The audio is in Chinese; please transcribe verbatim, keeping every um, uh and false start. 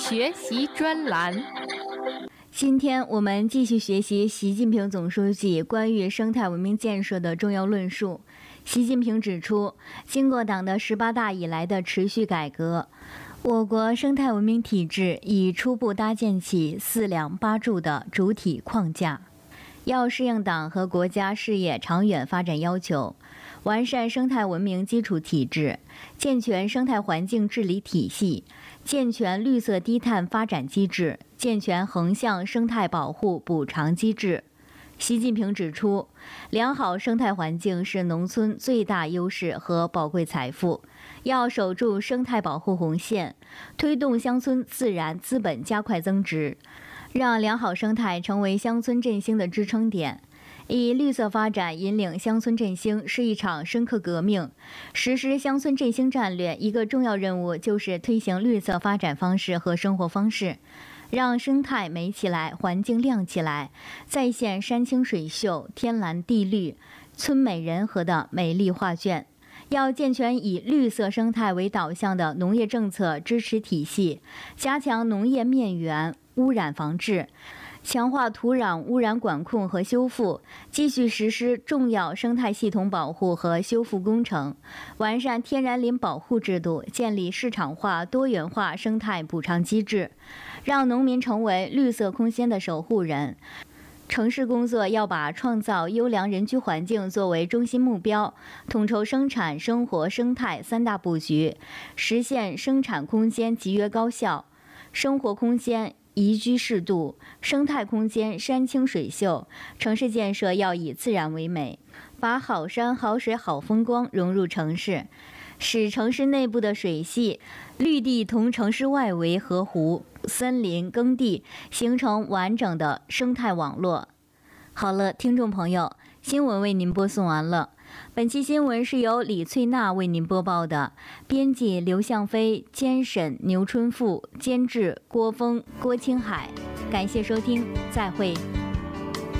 学习专栏。 今天我们继续学习习近平总书记关于生态文明建设的重要论述。习近平指出，经过党的十八大以来的持续改革，我国生态文明体制已初步搭建起四梁八柱的主体框架。要适应党和国家事业长远发展要求，完善生态文明基础体制，健全生态环境治理体系，健全绿色低碳发展机制，健全横向生态保护补偿机制。习近平指出，良好生态环境是农村最大优势和宝贵财富，要守住生态保护红线，推动乡村自然资本加快增值，让良好生态成为乡村振兴的支撑点。以绿色发展引领乡村振兴是一场深刻革命。实施乡村振兴战略一个重要任务就是推行绿色发展方式和生活方式，让生态美起来，环境亮起来，再现山清水秀、天蓝地绿、村美人和的美丽画卷。要健全以绿色生态为导向的农业政策支持体系，加强农业面源污染防治，强化土壤污染管控和修复，继续实施重要生态系统保护和修复工程，完善天然林保护制度，建立市场化、多元化生态补偿机制，让农民成为绿色空间的守护人。城市工作要把创造优良人居环境作为中心目标，统筹生产、生活、生态三大布局，实现生产空间集约高效，生活空间宜居适度，生态空间山清水秀。城市建设要以自然为美，把好山好水好风光融入城市，使城市内部的水系、绿地同城市外围河湖、森林、耕地形成完整的生态网络。好了，听众朋友，新闻为您播送完了。本期新闻是由李翠娜为您播报的，编辑刘向飞，监审牛春富，监制郭峰、郭青海。感谢收听，再会。